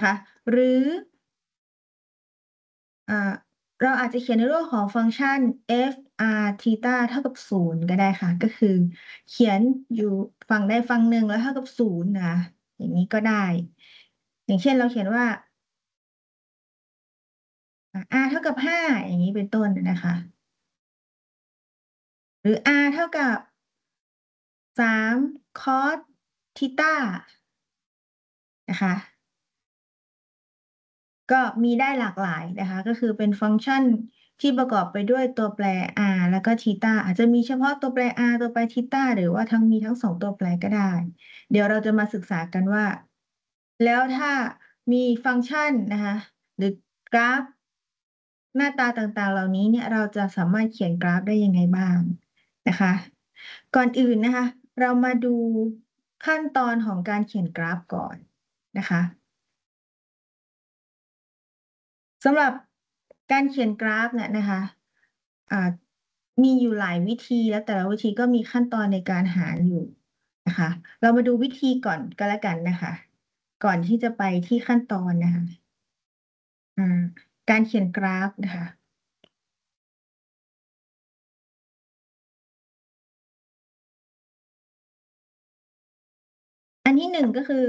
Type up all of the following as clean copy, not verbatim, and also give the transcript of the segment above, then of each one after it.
นะคะหรืออ่าเราอาจจะเขียนในรูปของฟังก์ชัน f(r θ) เท่ากับ0ก็ได้ค่ะก็คือเขียนอยู่ฝั่งใดฝั่งหนึ่งแล้วเท่ากับ0นะคะอย่างนี้ก็ได้อย่างเช่นเราเขียนว่าr เท่ากับ5อย่างนี้เป็นต้นนะคะหรือ r เท่ากับ3 cos θ นะคะก็มีได้หลากหลายนะคะก็คือเป็นฟังก์ชันที่ประกอบไปด้วยตัวแปร r แล้วก็ θ อาจจะมีเฉพาะตัวแปร r ตัวแปร θ หรือว่ามีทั้งสองตัวแปรก็ได้เดี๋ยวเราจะมาศึกษากันว่าแล้วถ้ามีฟังก์ชันนะคะหรือกราฟหน้าตาต่างๆเหล่านี้เนี่ยเราจะสามารถเขียนกราฟได้ยังไงบ้างนะคะก่อนอื่นนะคะเรามาดูขั้นตอนของการเขียนกราฟก่อนนะคะ สำหรับการเขียนกราฟเนี่ยนะคะอ่ามีอยู่หลายวิธีแล้วแต่ละวิธีก็มีขั้นตอนในการหารอยู่นะคะเรามาดูวิธีก่อนก็แล้วกันนะคะก่อนที่จะไปที่ขั้นตอนนะคะอ่าการเขียนกราฟนะคะอันที่หนึ่งก็คือ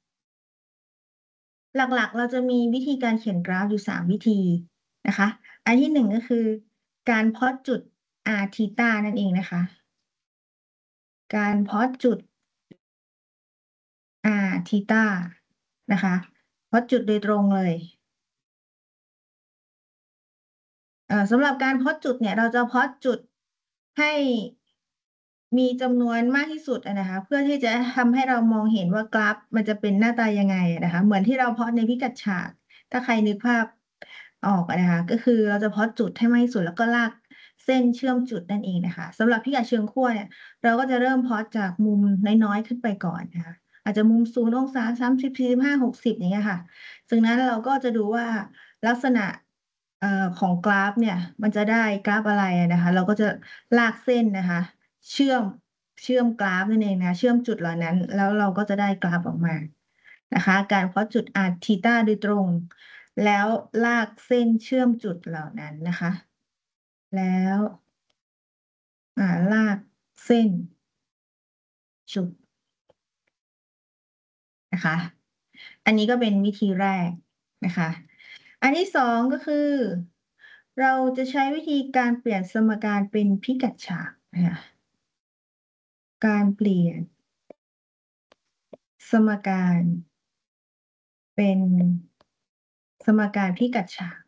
หลักๆเราจะมีวิธีการเขียนกราฟอยู่3วิธีนะคะอันที่หนึ่งก็คือการพลอตจุด r ทีตานั่นเองนะคะการพลอตจุด ทีตานะคะพลอตจุดโดยตรงเลยสำหรับการพลอตจุดเนี่ยเราจะพลอตจุดให้มีจำนวนมากที่สุดอะนะคะเพื่อที่จะทำให้เรามองเห็นว่ากราฟมันจะเป็นหน้าตายังไงอะนะคะเหมือนที่เราพลอตในพิกัดฉากถ้าใครนึกภาพออกอะนะคะก็คือเราจะพลอตจุดให้มากที่สุดแล้วก็ลากเส้นเชื่อมจุดนั่นเองนะคะสำหรับพิกัดเชิงขั้วเนี่ยเราก็จะเริ่มพลอตจากมุมน้อยๆขึ้นไปก่อนนะคะอาจจะมุม0 องศา30 45 60อย่างเงี้ยค่ะจากนั้นเราก็จะดูว่าลักษณะ ของกราฟเนี่ยมันจะได้กราฟอะไรอะนะคะเราก็จะลากเส้นนะคะเชื่อมเชื่อมกราฟนั่นเองนะเชื่อมจุดเหล่านั้นแล้วเราก็จะได้กราฟออกมานะคะการเพาะจุด r ทีตาโดยตรงแล้วลากเส้นเชื่อมจุดเหล่านั้นนะคะแล้วลากเส้นจุดนะคะอันนี้ก็เป็นวิธีแรกนะคะอันที่สองก็คือเราจะใช้วิธีการเปลี่ยนสมการเป็นพิกัดฉากนะคะ การเปลี่ยนสมการเป็นสมการพิกัดฉาก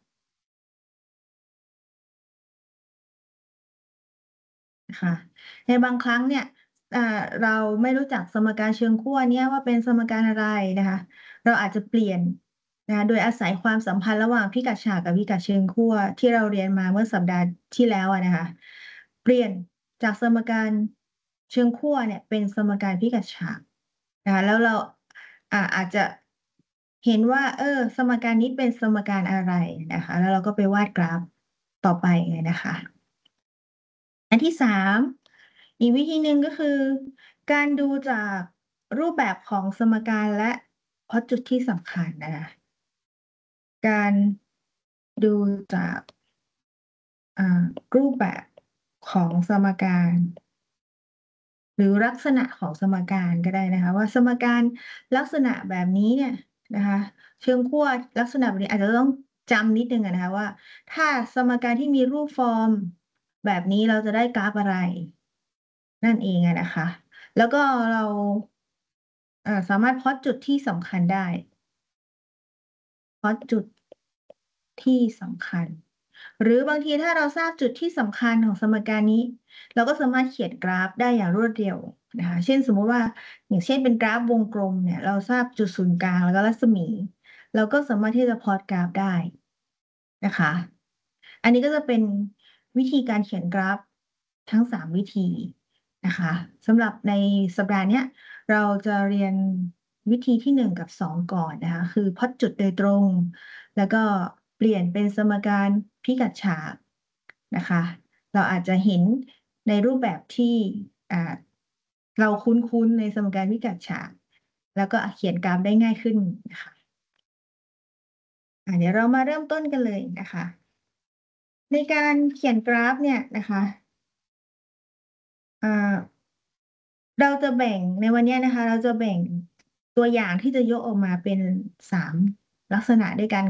นะคะในบางครั้งเนี่ยเราไม่รู้จักสมการเชิงขั้วเนี่ยว่าเป็นสมการอะไรนะคะเราอาจจะเปลี่ยนนะคะโดยอาศัยความสัมพันธ์ระหว่างพิกัดฉากกับพิกัดเชิงขั้วที่เราเรียนมาเมื่อสัปดาห์ที่แล้วอะนะคะเปลี่ยนจากสมการเชิงขั้วเนี่ยเป็นสมการพิกัดฉากนะคะแล้วเราอาจจะเห็นว่าสมการนี้เป็นสมการอะไรนะคะแล้วเราก็ไปวาดกราฟต่อไปเลยนะคะอันที่สามอีกวิธีหนึ่งก็คือการดูจากรูปแบบของสมการและพอจุดที่สำคัญนะคะการดูจากรูปแบบของสมการหรือลักษณะของสมการก็ได้นะคะว่าสมการลักษณะแบบนี้เนี่ยนะคะเชิงขั้วลักษณะแบบนี้อาจจะต้องจำนิดนึงอะนะคะว่าถ้าสมการที่มีรูปฟอร์มแบบนี้เราจะได้กราฟอะไรนั่นเองอะนะคะแล้วก็เราสามารถพลอตจุดที่สำคัญได้พลอตจุดที่สำคัญ หรือบางทีถ้าเราทราบจุดที่สำคัญของสมการนี้เราก็สามารถเขียนกราฟได้อย่างรวดเร็วนะคะเช่นสมมุติว่าอย่างเช่นเป็นกราฟวงกลมเนี่ยเราทราบจุดศูนย์กลางแล้วก็รัศมีเราก็สามารถที่จะพลอตกราฟได้นะคะอันนี้ก็จะเป็นวิธีการเขียนกราฟทั้ง3วิธีนะคะสำหรับในสัปดาห์เนี้ยเราจะเรียนวิธีที่1กับ2ก่อนนะคะคือพลอตจุดโดยตรง แล้วก็เปลี่ยนเป็นสมการพิกัดฉากนะคะเราอาจจะเห็นในรูปแบบที่อ่าเราคุ้นๆในสมการพิกัดฉากแล้วก็เขียนกราฟได้ง่ายขึ้นนะคะเดี๋ยวเรามาเริ่มต้นกันเลยนะคะในการเขียนกราฟเนี่ยนะคะอ่าเราจะแบ่งในวันเนี้ยนะคะเราจะแบ่งตัวอย่างที่จะยกออกมาเป็น3ลักษณะด้วยกัน